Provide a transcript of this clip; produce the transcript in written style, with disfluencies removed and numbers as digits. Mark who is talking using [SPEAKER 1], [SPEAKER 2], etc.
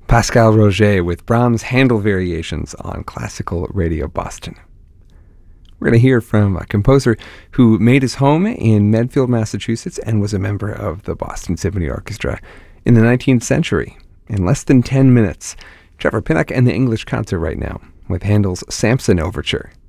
[SPEAKER 1] Pascal Roger with Brahms' Handel Variations on Classical Radio Boston. We're going to hear from a composer who made his home in Medfield, Massachusetts, and was a member of the Boston Symphony Orchestra in the 19th century. In less than 10 minutes, Trevor Pinnock and the English Concert right now with Handel's Samson Overture.